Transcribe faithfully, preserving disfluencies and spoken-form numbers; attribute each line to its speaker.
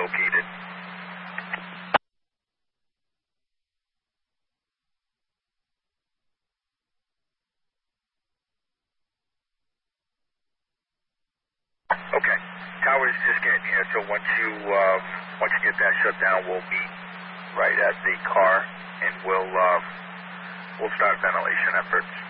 Speaker 1: located. Okay. Tower's just getting here, so once you uh, once you get that shut down, we'll meet right at the car, and we'll uh, we'll start ventilation efforts.